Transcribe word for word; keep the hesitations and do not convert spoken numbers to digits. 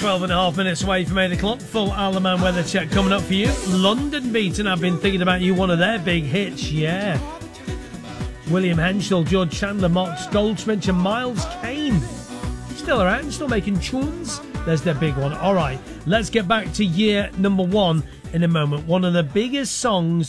twelve and a half minutes away from eight o'clock. Full Isle of Man weather check coming up for you. London Beat and I've been thinking about you, one of their big hits, yeah. William Henschel, George Chandler, Mark Goldschmidt and Miles Kane. Still around, still making tunes. There's their big one. All right, let's get back to year number one in a moment. One of the biggest songs